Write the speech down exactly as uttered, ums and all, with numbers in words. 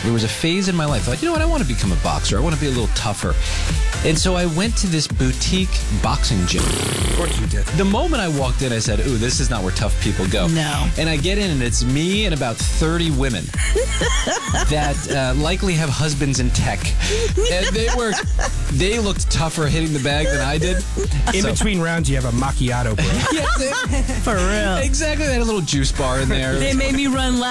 there was a phase in my life. I thought, you know what? I want to become a boxer. I want to be a little tougher. And so I went to this boutique boxing gym. Of course you did. The moment I walked in, I said, ooh, this is not where tough people go. No. And I get in, and it's me and about thirty women that uh, likely have husbands in tech. And they were, they looked tougher hitting the bag than I did. In So- between rounds, you have a macchiato break. Yeah, they- For real. exactly. They had a little juice bar in there. They made me run laps.